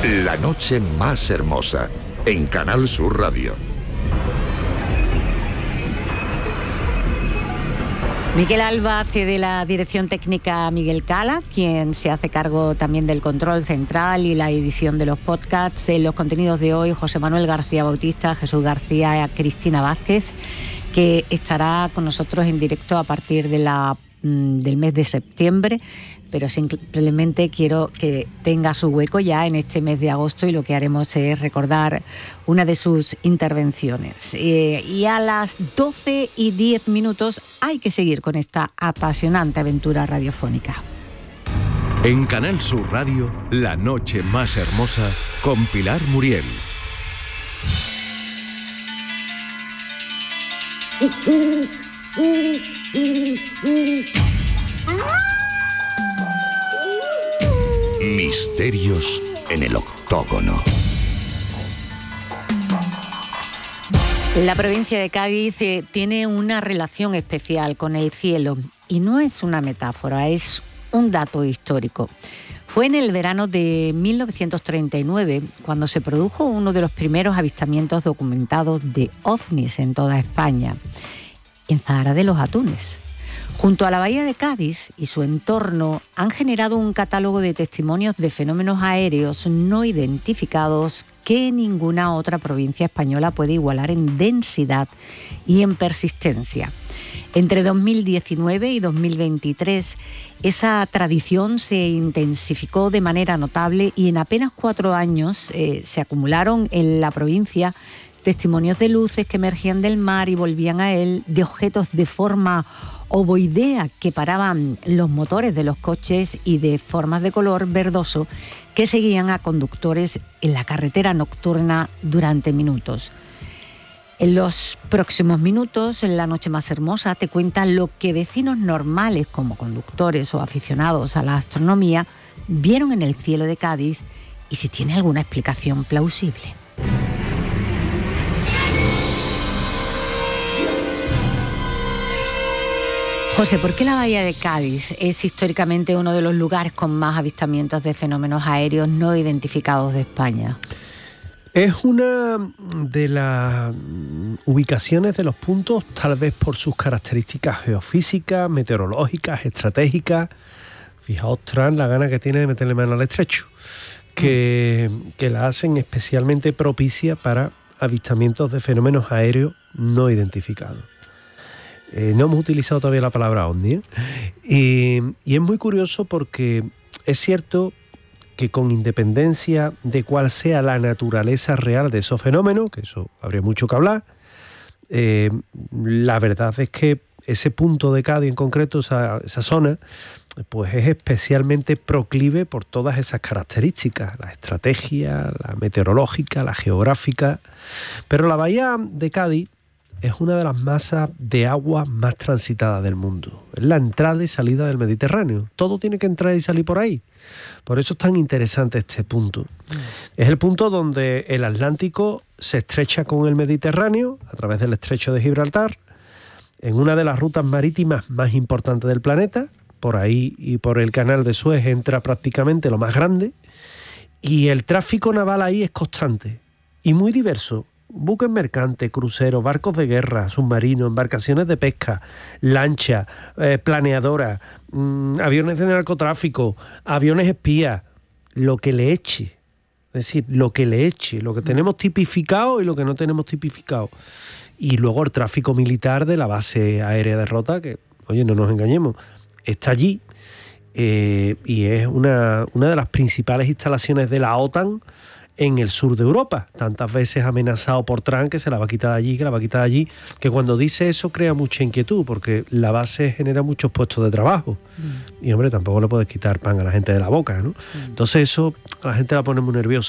La noche más hermosa, en Canal Sur Radio. Miguel Alba hace de la dirección técnica a Miguel Cala, quien se hace cargo también del control central y la edición de los podcasts. En los contenidos de hoy, José Manuel García Bautista, Jesús García, Cristina Vázquez, que estará con nosotros en directo a partir de del mes de septiembre, pero simplemente quiero que tenga su hueco ya en este mes de agosto, y lo que haremos es recordar una de sus intervenciones. Y a las 12:10 hay que seguir con esta apasionante aventura radiofónica. En Canal Sur Radio, La noche más hermosa, con Pilar Muriel. Misterios en el octógono. La provincia de Cádiz tiene una relación especial con el cielo, y no es una metáfora, es un dato histórico. Fue en el verano de 1939 cuando se produjo uno de los primeros avistamientos documentados de ovnis en toda España, en Zahara de los Atunes. Junto a la bahía de Cádiz y su entorno han generado un catálogo de testimonios de fenómenos aéreos no identificados que ninguna otra provincia española puede igualar en densidad y en persistencia. Entre 2019 y 2023, esa tradición se intensificó de manera notable, y en apenas 4 años se acumularon en la provincia testimonios de luces que emergían del mar y volvían a él, de objetos de forma ovoidea que paraban los motores de los coches y de formas de color verdoso que seguían a conductores en la carretera nocturna durante minutos. En los próximos minutos, en La noche más hermosa, te cuenta lo que vecinos normales, como conductores o aficionados a la astronomía, vieron en el cielo de Cádiz y si tiene alguna explicación plausible. José, ¿por qué la bahía de Cádiz es históricamente uno de los lugares con más avistamientos de fenómenos aéreos no identificados de España? Es una de las ubicaciones de los puntos, tal vez por sus características geofísicas, meteorológicas, estratégicas. Fijaos, Trump, la gana que tiene de meterle mano al estrecho, que la hacen especialmente propicia para avistamientos de fenómenos aéreos no identificados. No hemos utilizado todavía la palabra ovni, y es muy curioso porque es cierto que, con independencia de cuál sea la naturaleza real de esos fenómenos, que eso habría mucho que hablar, la verdad es que ese punto de Cádiz en concreto, esa zona, pues es especialmente proclive por todas esas características, la estrategia, la meteorológica, la geográfica. Pero la bahía de Cádiz es una de las masas de agua más transitadas del mundo. Es la entrada y salida del Mediterráneo. Todo tiene que entrar y salir por ahí. Por eso es tan interesante este punto. Es el punto donde el Atlántico se estrecha con el Mediterráneo a través del estrecho de Gibraltar, en una de las rutas marítimas más importantes del planeta. Por ahí y por el canal de Suez entra prácticamente lo más grande, y el tráfico naval ahí es constante y muy diverso. Buques mercantes, cruceros, barcos de guerra, submarinos, embarcaciones de pesca, lanchas, planeadoras, aviones de narcotráfico, aviones espías, lo que le eche. Es decir, lo que le eche, lo que tenemos tipificado y lo que no tenemos tipificado. Y luego el tráfico militar de la base aérea de Rota, que, oye, no nos engañemos, está allí, y es una de las principales instalaciones de la OTAN en el sur de Europa, tantas veces amenazado por Trump que se la va a quitar de allí, que la va a quitar de allí, que cuando dice eso crea mucha inquietud, porque la base genera muchos puestos de trabajo. Y hombre, tampoco le puedes quitar pan a la gente de la boca, ¿no? Entonces eso a la gente la pone muy nerviosa.